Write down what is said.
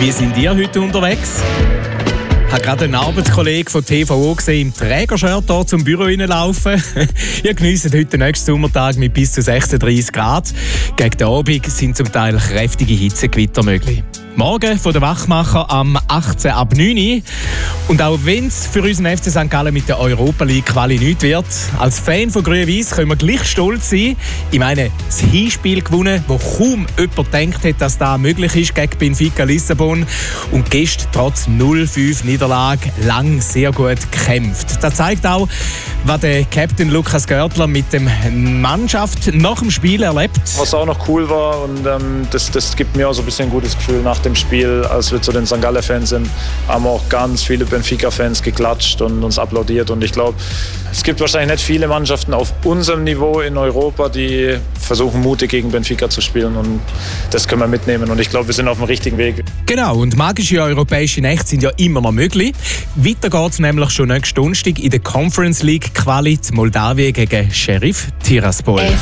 Wie sind ihr heute unterwegs? Ich habe gerade einen Arbeitskollegen von TVO gesehen, im Trägershirt hier zum Büro reinlaufen. Ihr genießt heute den nächsten Sommertag mit bis zu 36 Grad. Gegen den Abend sind zum Teil kräftige Hitzegewitter möglich. Morgen von der Wachmacher am 18 ab 9 Uhr. Und auch wenn es für unseren FC St. Gallen mit der Europa League Quali nichts wird, als Fan von Grün-Weiss können wir gleich stolz sein. Ich meine, das Hinspiel gewonnen, wo kaum jemand gedacht hat, dass das möglich ist gegen Benfica Lissabon. Und gestern trotz 0-5 Niederlage lang sehr gut gekämpft. Das zeigt auch, was der Captain Lukas Görtler mit der Mannschaft nach dem Spiel erlebt. Was auch noch cool war, und das gibt mir auch so ein bisschen ein gutes Gefühl nach dem Spiel, als wir zu den St. Gallen-Fans sind, haben auch ganz viele Benfica-Fans geklatscht und uns applaudiert. Und ich glaube, es gibt wahrscheinlich nicht viele Mannschaften auf unserem Niveau in Europa, die versuchen, mutig gegen Benfica zu spielen. Und das können wir mitnehmen. Und ich glaube, wir sind auf dem richtigen Weg. Genau, und magische europäische Nächte sind ja immer noch möglich. Weiter geht es nämlich schon nächsten Donnerstag in der Conference League Quali Moldawien gegen Sheriff Tiraspol.